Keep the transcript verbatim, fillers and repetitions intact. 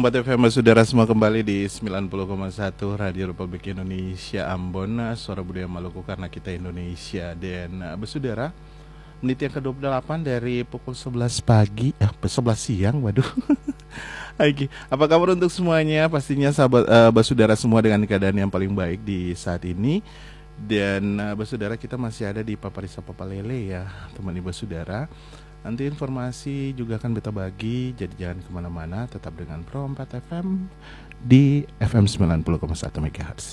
Perompak F M, saudara semua, kembali di sembilan puluh koma satu Radio Republik Indonesia Ambon, suara budaya Maluku karena kita Indonesia. Dan uh, bersaudara, menit yang ke dua puluh delapan dari pukul sebelas pagi, eh sebelas siang, waduh. Oke, apa kabar untuk semuanya? Pastinya sahabat uh, bersaudara semua dengan keadaan yang paling baik di saat ini. Dan uh, bersaudara, kita masih ada di Paparisa Papalele ya, teman ibu saudara. Nanti informasi juga akan beta bagi, jadi jangan kemana-mana, tetap dengan Pro empat F M di F M sembilan puluh koma satu MHz.